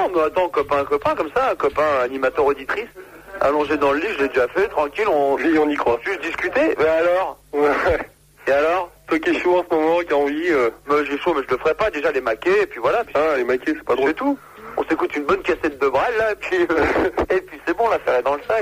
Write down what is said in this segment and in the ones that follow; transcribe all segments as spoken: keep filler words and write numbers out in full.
non, mais attends, copain, copain, comme ça, copain, animateur, auditrice, allongé dans le lit, je l'ai déjà fait, tranquille, on, oui, on y croit. Juste discuter, mais alors ouais. Et alors toi qui es chaud en ce moment, qui a envie... Euh... Moi, j'ai chaud, mais je le ferai pas, déjà les maquer, et puis voilà. Puis ah, les maquer, c'est pas drôle. C'est tout. On s'écoute une bonne cassette de Brel, là, et puis, euh, et puis c'est bon, l'affaire est dans le sac.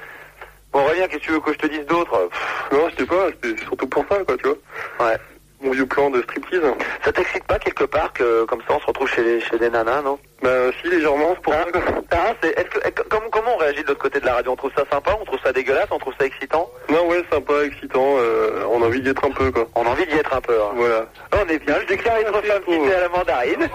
Bon, Aurélien, qu'est-ce que tu veux que je te dise d'autre? Non, je sais pas, c'était surtout pour ça, quoi, tu vois. Ouais. Mon vieux plan de striptease. Ça t'excite pas quelque part que, comme ça, on se retrouve chez, les, chez des nanas, non? Bah, si, légèrement, c'est pour hein ça. Ah, c'est, est-ce que, est, comment, comment on réagit de l'autre côté de la radio? On trouve ça sympa, on trouve ça dégueulasse, on trouve ça excitant? Non, ouais, sympa, excitant, euh, on a envie d'y être un peu, quoi. On a envie d'y être un peu, hein. Voilà. Là, on est bien, je déclare être fait un petit thé à la mandarine.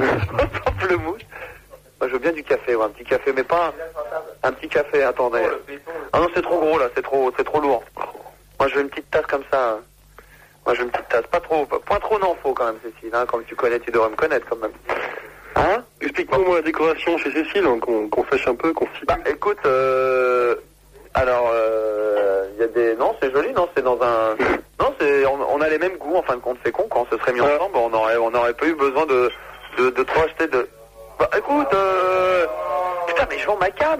Au pamplemousse. Moi, je veux bien du café, ouais, un petit café, mais pas un, un petit café, attendez. Ah non, c'est trop gros, là, c'est trop, c'est trop lourd. Moi, je veux une petite tasse comme ça, hein. Moi, je veux une petite tasse, pas trop, pas, pas trop n'en faut quand même, Cécile, hein, comme tu connais, tu devrais me connaître quand même. Hein? Explique-moi, moi, la décoration chez Cécile, hein, qu'on, qu'on sache un peu, qu'on s'y... Bah, écoute, euh... Alors, il euh, y a des... Non, c'est joli, non, c'est dans un... Non, c'est... On, on a les mêmes goûts, en fin de compte, c'est con, quand on se serait mis ouais. ensemble, on aurait, on aurait pas eu besoin de, de, de trop acheter de... Bah, écoute, euh... Putain, mais je vends ma cam.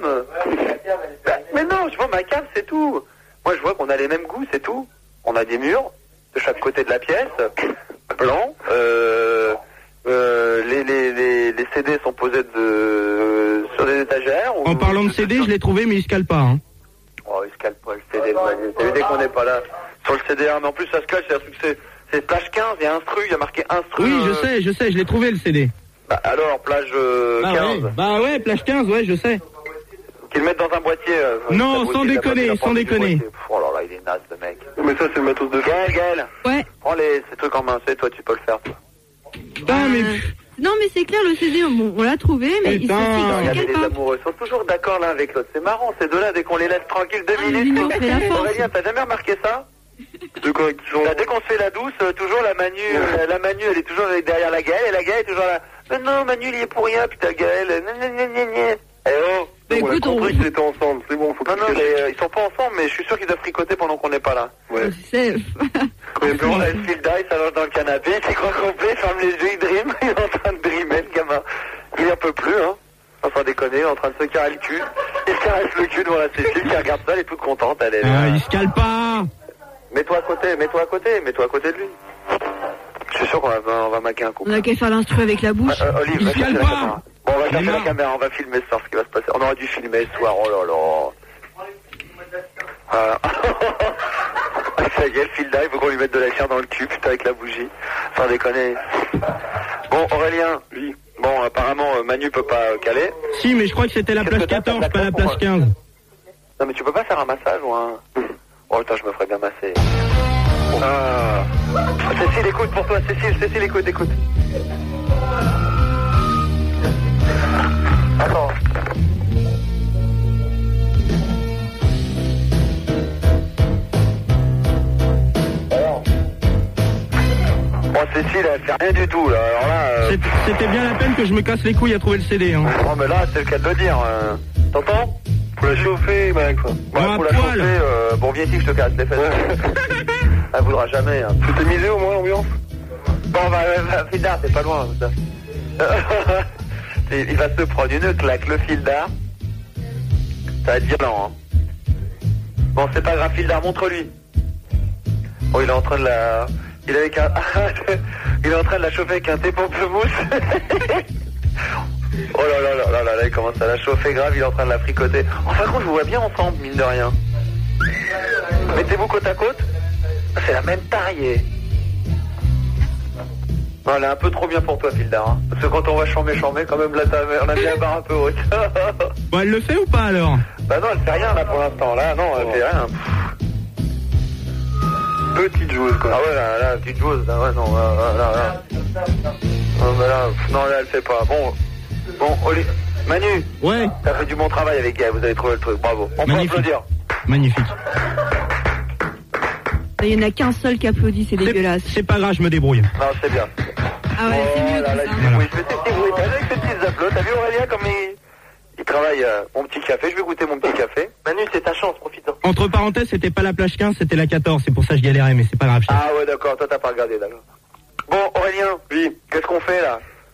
Bah, mais non, je vends ma cam, c'est tout. Moi, je vois qu'on a les mêmes goûts, c'est tout. On a des murs de chaque côté de la pièce, blanc, euh... Euh, les, les, les, les C D sont posés de, euh, sur des étagères. En ou, parlant de C D, je l'ai trouvé, mais il se cale pas. Hein. Oh, il se cale pas, le C D. T'as vu, dès qu'on n'est pas là. Sur le C D, mais en plus, ça se cache, c'est un truc, c'est, c'est plage quinze, il y a instru, il y a marqué instru. Oui, euh... je sais, je sais, je l'ai trouvé, le C D. Bah, alors, plage euh, bah quinze. Ouais. Bah ouais, plage quinze, ouais, je sais. Qu'ils le mettent dans un boîtier. Euh, non, sans déconner, sans déconner. Oh là là, il est naze, ce mec. Mais ça, c'est le matos de... Gaël, Gaël. Ouais. Prends les, ces trucs en main, c'est toi, tu peux le faire, toi. Putain, mais... Non, mais c'est clair, le C D, on, on l'a trouvé, mais Putain. il se Regardez, les amoureux sont toujours d'accord l'un avec l'autre. C'est marrant, ces deux-là, dès qu'on les laisse tranquilles deux ah, minutes. Aurélien, t'as jamais remarqué ça? De quoi qu'ils sont... Là, dès qu'on se fait la douce, euh, toujours la Manu, euh, la Manu, elle est toujours derrière la Gaëlle, et la Gaëlle est toujours là. Mais non, Manu, il y est pour rien, putain, Gaëlle. Eh oh. Mais on écoute, a compris on... qu'ils étaient ensemble, c'est bon, faut pas... Non, non, mais euh, ils sont pas ensemble, mais je suis sûr qu'ils doivent fricoter pendant qu'on n'est pas là. Ouais. C'est... Mais bon, elle file d'ail, s'allonge dans le canapé, il croit complet, ferme les yeux, il dream, il est en train de dreamer, le gamin. Il en peut plus, hein. Enfin, déconner, en train de se caresser le cul. Il se caresse le cul devant la Cécile qui regarde ça, elle est toute contente, elle est là. Ah, il se cale pas. Mets-toi à côté, mets-toi à côté, mets-toi à côté de lui. Je suis sûr qu'on va, on va maquer un coup. On a qu'à faire l'instru avec la bouche. Euh, Olive, il va se cale chercher pas. la caméra. Bon, on va chercher la caméra, on va filmer ce soir ce qui va se passer. On aurait dû filmer ce soir, oh là là. Voilà. Ça y est, le fil d'ail, il faut qu'on lui mette de la chair dans le cul, putain, avec la bougie. Sans déconner. Bon, Aurélien, oui. Bon, apparemment, Manu peut pas euh, caler. Si, mais je crois que c'était la plage quatorze, pas la plage quinze. Non, mais tu peux pas faire un massage ou un... Oh, putain, je me ferais bien masser. Ah. Cécile, écoute pour toi, Cécile, Cécile, écoute, écoute. Attends. Alors. Bon, Cécile, elle fait rien du tout, là. Alors là... Euh... C'était bien la peine que je me casse les couilles à trouver le C D, hein. Non, mais là, c'est le cas de le dire. Euh... T'entends? Faut la chauffer, mec. Ouais, bon, faut la chauffer. Euh... Bon, viens ici, je te casse les fesses. Elle voudra jamais. Hein. Tu t'es misé au moins, ambiance? Bon, bah, bah fil d'art, c'est pas loin, ça. Il va se prendre une claque, le fil d'art. Ça va être violent, hein. Bon, c'est pas grave, fil d'art, montre-lui. Oh, il est en train de la... Il est avec un... il est en train de la chauffer avec un thé pamplemousse. Oh là là là là là là, il commence à la chauffer grave, il est en train de la fricoter. Enfin, contre, je vous vois bien ensemble, mine de rien. Mettez-vous côte à côte. C'est la même taille. Non, elle est un peu trop bien pour toi, Fildar. Hein. Parce que quand on va chamber, chamber, quand même, là, on a bien la barre un peu haute. Bon, elle le fait ou pas, alors? Bah non, elle fait rien, là, pour l'instant. Là, non, elle oh. fait rien. Petite joueuse, quoi. Ah ouais, là, là, petite joueuse. Là, ouais, non, là, là, là. là. Non, mais là, non, là, elle fait pas. Bon, bon, Oli... Manu. Ouais. T'as fait du bon travail avec elle, vous avez trouvé le truc. Bravo. On Magnifique. peut applaudir. Magnifique. Il n'y en a qu'un seul qui applaudit, c'est dégueulasse. C'est pas grave, je me débrouille. Non, c'est bien. Ah ouais, oh, c'est mieux. Là, là, ça. il débrouille. Je fais des petits bruits. T'as vu avec ces petits applaudissements? T'as vu Aurélien comme il, il travaille euh, mon petit café? Je vais goûter mon petit café. Manu, c'est ta chance, profite-en. Entre parenthèses, c'était pas la plage quinze, c'était la quatorze. C'est pour ça que je galérais, mais c'est pas grave. Ah ouais, d'accord. Toi, t'as pas regardé, d'accord.